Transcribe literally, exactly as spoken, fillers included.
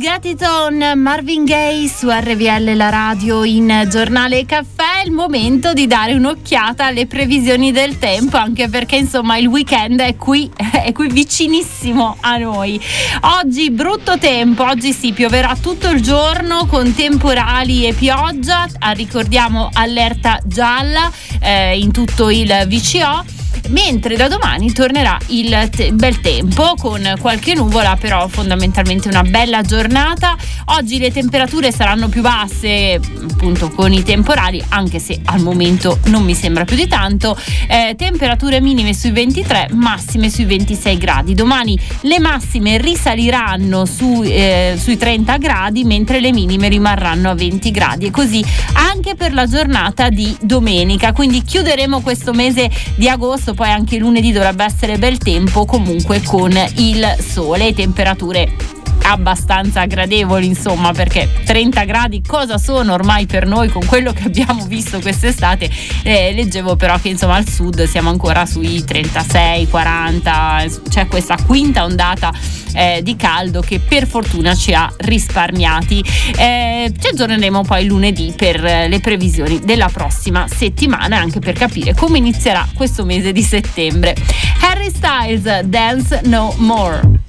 Gratitude, Marvin Gaye su R V L, la radio in giornale caffè. È il momento di dare un'occhiata alle previsioni del tempo, anche perché insomma il weekend è qui, è qui vicinissimo a noi. Oggi brutto tempo, oggi sì, pioverà tutto il giorno con temporali e pioggia. Ah, ricordiamo allerta gialla eh, in tutto il V C O. Mentre da domani tornerà il te- bel tempo con qualche nuvola, però fondamentalmente una bella giornata. Oggi le temperature saranno più basse appunto con i temporali, anche se al momento non mi sembra più di tanto. Eh, temperature minime sui ventitré, massime sui ventisei gradi. Domani le massime risaliranno su, eh, sui trenta gradi, mentre le minime rimarranno a venti gradi, e così anche per la giornata di domenica. Quindi chiuderemo questo mese di agosto. Poi anche lunedì dovrebbe essere bel tempo, comunque con il sole e temperature abbastanza gradevoli, insomma, perché trenta gradi cosa sono ormai per noi con quello che abbiamo visto quest'estate. Eh, leggevo però che insomma al sud siamo ancora sui trentasei quaranta, c'è questa quinta ondata eh, di caldo che per fortuna ci ha risparmiati. Eh, ci aggiorneremo poi lunedì per le previsioni della prossima settimana, anche per capire come inizierà questo mese di settembre. Harry Styles, Dance No More.